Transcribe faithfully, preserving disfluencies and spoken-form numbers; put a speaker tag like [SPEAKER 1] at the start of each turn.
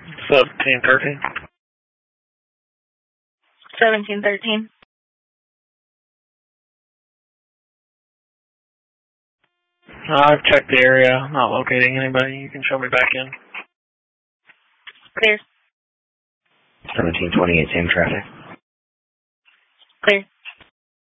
[SPEAKER 1] seventeen thirteen.
[SPEAKER 2] seventeen thirteen.
[SPEAKER 1] I've checked the area. I'm not locating anybody. You can show me back in.
[SPEAKER 2] Clear.
[SPEAKER 3] seventeen twenty-eight, same traffic.